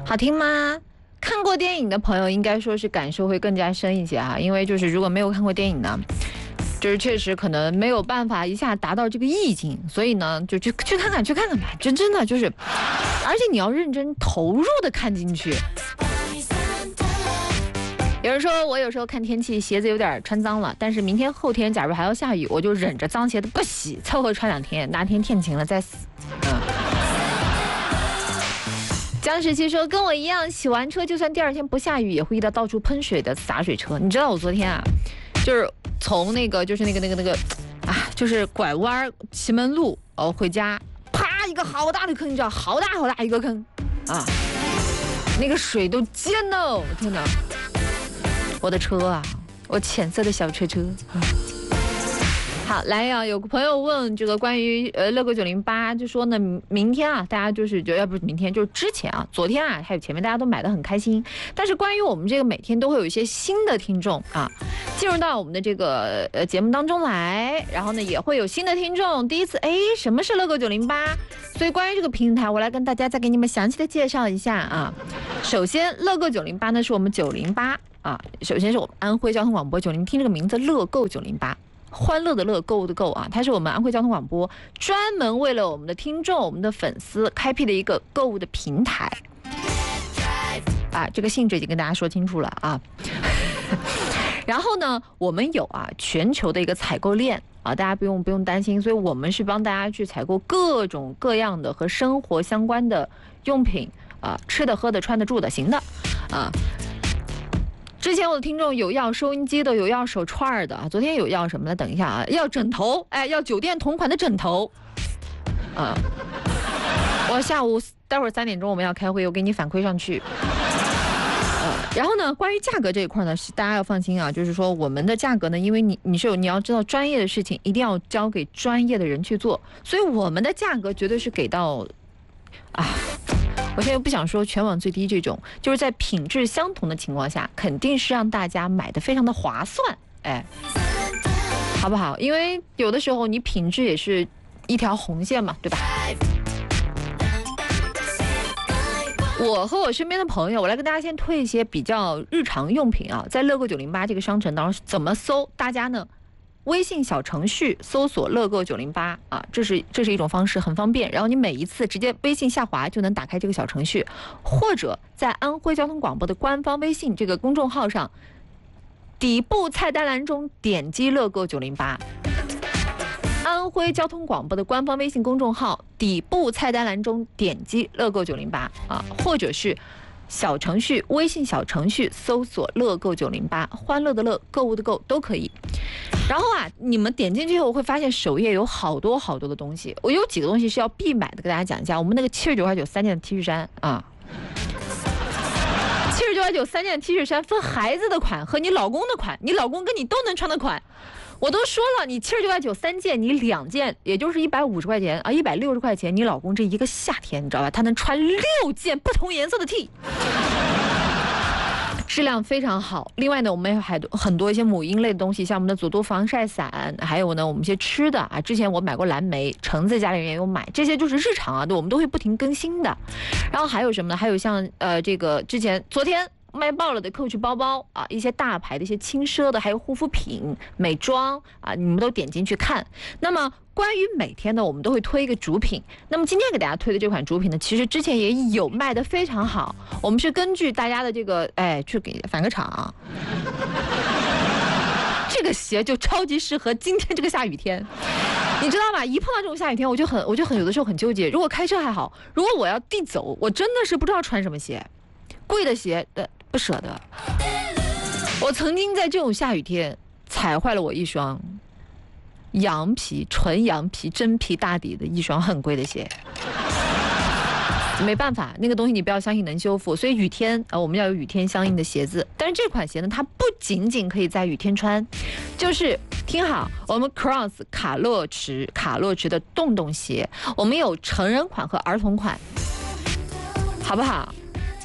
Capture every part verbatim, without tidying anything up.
好听吗？看过电影的朋友应该说是感受会更加深一些啊，因为就是如果没有看过电影呢，就是确实可能没有办法一下达到这个意境，所以呢就去去看看去看看吧，真真的就是，而且你要认真投入的看进去。有人说我有时候看天气鞋子有点穿脏了，但是明天后天假如还要下雨，我就忍着脏鞋子不洗，凑合穿两天，哪天天晴了再死。嗯。江十七说跟我一样，洗完车就算第二天不下雨也会遇到到处喷水的洒水车。你知道我昨天啊，就是从那个就是那个那个那个啊，就是拐弯祁门路哦回家，啪一个好大的坑，你知道好大好大一个坑啊，那个水都溅哦，天哪！我的车啊，我浅色的小车车。嗯好，来呀、啊！有个朋友问这个关于呃乐购九零八，就说呢，明天啊，大家就是觉得要不是明天，就是之前啊，昨天啊，还有前面大家都买得很开心。但是关于我们这个每天都会有一些新的听众啊，进入到我们的这个呃节目当中来，然后呢也会有新的听众第一次哎，什么是乐购九零八？所以关于这个平台，我来跟大家再给你们详细的介绍一下啊。首先，乐购九零八呢是我们九零八啊，首先是我们安徽交通广播九零，听这个名字乐购九零八。欢乐的乐，购物的购啊，它是我们安徽交通广播专门为了我们的听众、我们的粉丝开辟的一个购物的平台啊，这个性质已经跟大家说清楚了啊。然后呢，我们有啊全球的一个采购链啊，大家不用不用担心，所以我们是帮大家去采购各种各样的和生活相关的用品啊，吃的、喝的、穿的、住的、行的啊。之前我的听众有要收音机的，有要手串的啊。昨天有要什么的？等一下啊，要枕头，哎，要酒店同款的枕头。啊，我下午待会儿三点钟我们要开会，我给你反馈上去。呃，然后呢，关于价格这一块呢，是大家要放心啊，就是说我们的价格呢，因为你你是有你要知道专业的事情一定要交给专业的人去做，所以我们的价格绝对是给到啊。我现在不想说全网最低这种，就是在品质相同的情况下，肯定是让大家买的非常的划算，哎，好不好？因为有的时候你品质也是一条红线嘛，对吧？我和我身边的朋友，我来跟大家先推一些比较日常用品啊，在乐购九零八这个商城当中怎么搜，大家呢？微信小程序搜索乐购九零八啊，这是这是一种方式，很方便。然后你每一次直接微信下滑就能打开这个小程序，或者在安徽交通广播的官方微信这个公众号上，底部菜单栏中点击乐购九零八。安徽交通广播的官方微信公众号底部菜单栏中点击乐购九零八啊，或者是。小程序微信小程序搜索乐购九零八，欢乐的乐，购物的购都可以。然后啊，你们点进去后会发现首页有好多好多的东西，我有几个东西是要必买的，跟大家讲一下。我们那个七十九块九三件的 T 恤衫啊，七十九块九三件的 T 恤衫分孩子的款和你老公的款，你老公跟你都能穿的款。我都说了，你七十九块九三件，你两件也就是一百五十块钱啊，一百六十块钱，你老公这一个夏天，你知道吧？他能穿六件不同颜色的 T， 质量非常好。另外呢，我们还有很多一些母婴类的东西，像我们的佐多防晒伞，还有呢我们一些吃的啊。之前我买过蓝莓，橙子家里人也有买，这些就是日常啊，对，我们都会不停更新的。然后还有什么呢？还有像呃这个之前昨天。卖爆了的 Coach 包包啊，一些大牌的一些轻奢的，还有护肤品、美妆啊，你们都点进去看。那么关于每天呢，我们都会推一个主品。那么今天给大家推的这款主品呢，其实之前也有卖的非常好。我们是根据大家的这个，哎，去给返个场。这个鞋就超级适合今天这个下雨天，你知道吧？一碰到这种下雨天，我就很，我就很有的时候很纠结。如果开车还好，如果我要地走，我真的是不知道穿什么鞋。贵的鞋的。不舍得，我曾经在这种下雨天踩坏了我一双羊皮、纯羊皮、真皮大底的一双很贵的鞋。没办法，那个东西你不要相信能修复，所以雨天呃我们要有雨天相应的鞋子。但是这款鞋呢，它不仅仅可以在雨天穿，就是听好，我们 Cross 卡洛驰卡洛驰的洞洞鞋，我们有成人款和儿童款，好不好？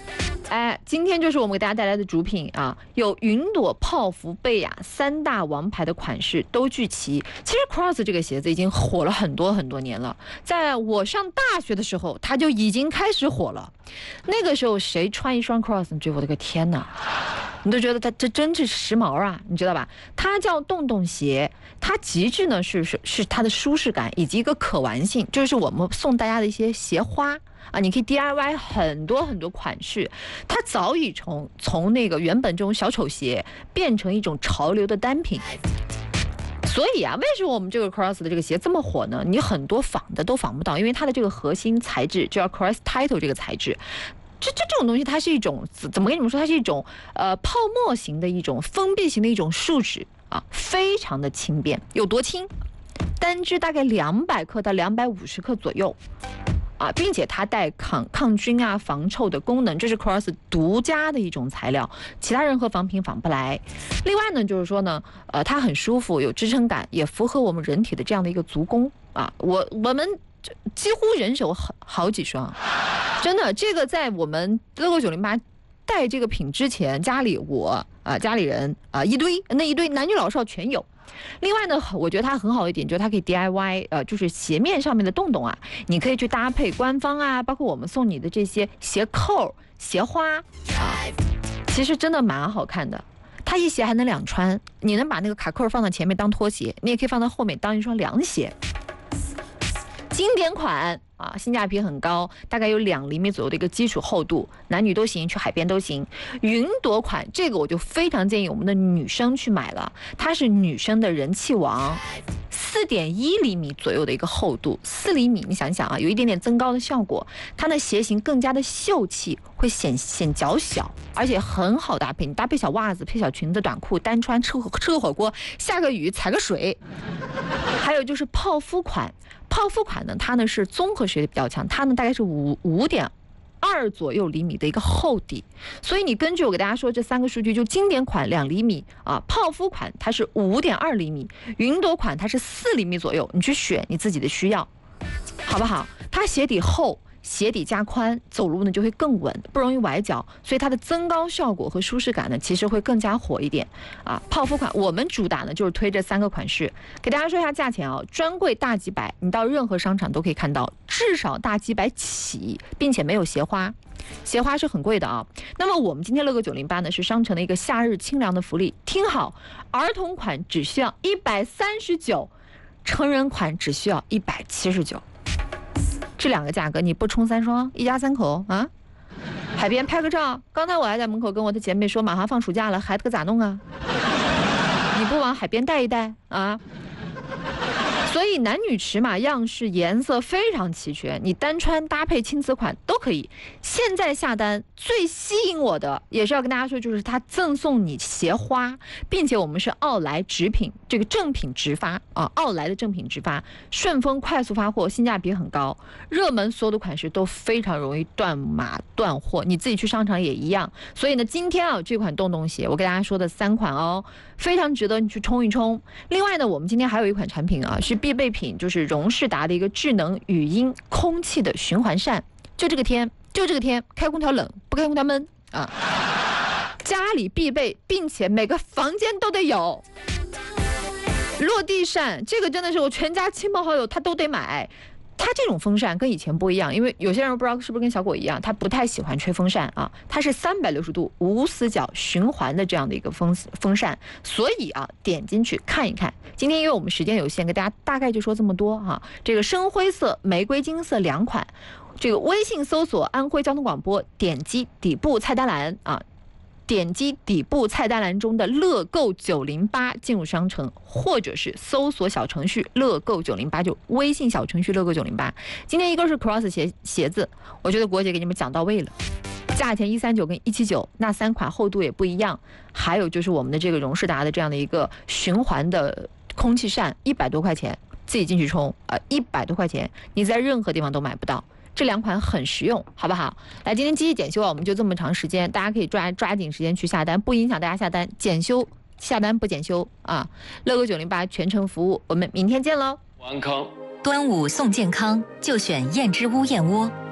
哎，今天就是我们给大家带来的主品啊，有云朵、泡芙、贝雅三大王牌的款式都聚齐。其实 Cross 这个鞋子已经火了很多很多年了，在我上大学的时候，它就已经开始火了。那个时候谁穿一双 Cross， 你觉得我的个天哪，你都觉得它这真是时髦啊，你知道吧？它叫洞洞鞋，它极致呢是是是它的舒适感以及一个可玩性，就是我们送大家的一些鞋花。啊，你可以 D I Y 很多很多款式，它早已从从那个原本这种小丑鞋变成一种潮流的单品。所以啊，为什么我们这个 Cross 的这个鞋这么火呢？你很多仿的都仿不到，因为它的这个核心材质就叫 Cross Title 这个材质，这这这种东西它是一种怎么跟你们说？它是一种呃泡沫型的一种封闭型的一种树脂啊，非常的轻便。有多轻？单只大概两百克到两百五十克左右。啊，并且它带抗抗菌啊、防臭的功能，这是 Cross 独家的一种材料，其他任何仿品仿不来。另外呢，就是说呢，呃，它很舒服，有支撑感，也符合我们人体的这样的一个足弓啊。我我们几乎人手好好几双，真的，这个在我们乐购九零八带这个品之前，家里我啊、呃、家里人啊、呃、一堆那一堆男女老少全有。另外呢，我觉得它很好一点，就是它可以 D I Y， 呃，就是鞋面上面的洞洞啊，你可以去搭配官方啊，包括我们送你的这些鞋扣、鞋花啊，其实真的蛮好看的。它一鞋还能两穿，你能把那个卡扣放到前面当拖鞋，你也可以放到后面当一双凉鞋。经典款啊，性价比很高，大概有两厘米左右的一个基础厚度，男女都行，去海边都行。云朵款这个我就非常建议我们的女生去买了，它是女生的人气王，四点一厘米左右的一个厚度，四厘米，你想想啊，有一点点增高的效果，它的鞋型更加的秀气，会显显脚小，而且很好搭配，你搭配小袜子、配小裙子、短裤，单穿吃吃个火锅，下个雨踩个水。还有就是泡芙款。泡芙款呢，它呢是综合学的比较强，它呢大概是五五点二左右厘米的一个厚底，所以你根据我给大家说这三个数据，就经典款两厘米啊，泡芙款它是五点二厘米，云朵款它是四厘米左右，你去选你自己的需要，好不好？它鞋底厚。鞋底加宽，走路呢就会更稳，不容易崴脚，所以它的增高效果和舒适感呢，其实会更加火一点啊。泡芙款我们主打呢就是推这三个款式，给大家说一下价钱啊，专柜大几百，你到任何商场都可以看到，至少大几百起，并且没有鞋花。鞋花是很贵的啊。那么我们今天乐购九零八呢是商城的一个夏日清凉的福利，听好，儿童款只需要一百三十九，成人款只需要一百七十九。这两个价格你不冲三双，一家三口啊，海边拍个照。刚才我还在门口跟我的姐妹说，马上放暑假了，孩子可咋弄啊？你不往海边带一带啊？所以男女尺码、样式、颜色非常齐全，你单穿搭配亲子款都可以。现在下单最吸引我的，也是要跟大家说，就是它赠送你鞋花，并且我们是奥莱直品，这个正品直发啊，奥莱的正品直发，顺丰快速发货，性价比很高。热门所有的款式都非常容易断码断货，你自己去商场也一样。所以呢，今天啊这款洞洞鞋，我给大家说的三款哦，非常值得你去冲一冲。另外呢，我们今天还有一款产品啊，是必备品，就是荣仕达的一个智能语音空气的循环扇。就这个天，就这个天，开空调冷，不开空调闷啊！家里必备，并且每个房间都得有。落地扇，这个真的是我全家亲朋好友他都得买。它这种风扇跟以前不一样，因为有些人不知道是不是跟小果一样，他不太喜欢吹风扇啊。它是三百六十度无死角循环的这样的一个风风扇，所以啊，点进去看一看。今天因为我们时间有限，给大家大概就说这么多哈、啊。这个深灰色、玫瑰金色两款，这个微信搜索安徽交通广播，点击底部菜单栏啊。点击底部菜单栏中的乐购九零八进入商城，或者是搜索小程序乐购九零八，就微信小程序乐购九零八。今天一个是 Cross 鞋鞋子，我觉得国姐给你们讲到位了，价钱一三九跟一七九，那三款厚度也不一样。还有就是我们的这个荣仕达的这样的一个循环的空气扇，一百多块钱，自己进去冲啊，一百多块钱，你在任何地方都买不到。这两款很实用，好不好？来，今天机器检修啊，我们就这么长时间，大家可以抓抓紧时间去下单，不影响大家下单。检修下单不检修啊！乐购九零八全程服务，我们明天见喽！ 安康， 端午送健康，就选燕之屋燕窝。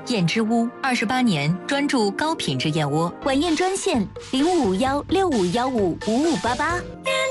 燕之屋，二十八年专注高品质燕窝。 晚宴专线零五幺六五幺五五五八八。